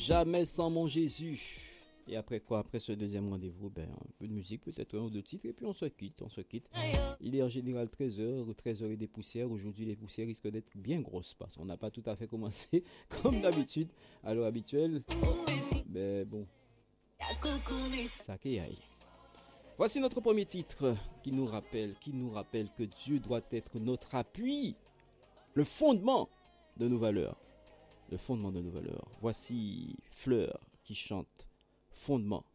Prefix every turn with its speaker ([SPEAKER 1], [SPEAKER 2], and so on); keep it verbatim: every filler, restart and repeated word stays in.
[SPEAKER 1] Jamais sans mon Jésus. Et après quoi? Après ce deuxième rendez-vous, ben, un peu de musique, peut-être un ou deux titres, et puis on se quitte, on se quitte. Il est en général treize heures, ou treize heures et des poussières. Aujourd'hui, les poussières risquent d'être bien grosses, parce qu'on n'a pas tout à fait commencé comme d'habitude. À l'heure habituelle, ben bon, ça qui aille. Voici notre premier titre qui nous rappelle, qui nous rappelle que Dieu doit être notre appui, le fondement de nos valeurs. Le fondement de nos valeurs. Voici Fleur qui chante Fondement.